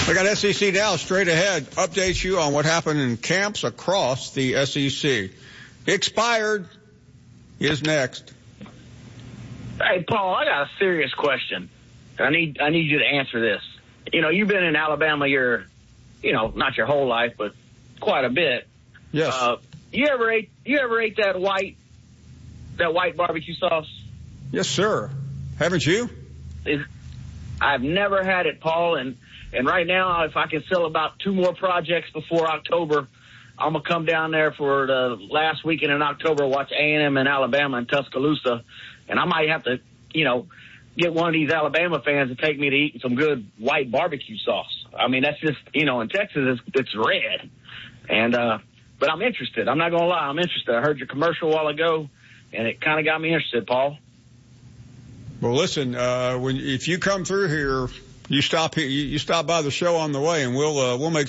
We got SEC Now straight ahead. Updates you on what happened in camps across the SEC. Expired is next. Hey, Paul, I got a serious question. I need you to answer this. You know, you've been in Alabama not your whole life, but quite a bit. Yes. You ever ate that white barbecue sauce? Yes, sir. Haven't you? I've never had it, Paul, and right now, if I can sell about 2 more projects before October, I'm going to come down there for the last weekend in October, watch A&M in Alabama and Tuscaloosa, and I might have to, get one of these Alabama fans to take me to eat some good white barbecue sauce. I mean, that's just, in Texas, it's red. And but I'm interested. I'm not going to lie. I'm interested. I heard your commercial a while ago, and it kind of got me interested, Paul. Well, listen, if you come through here, you stop by the show on the way, and we'll make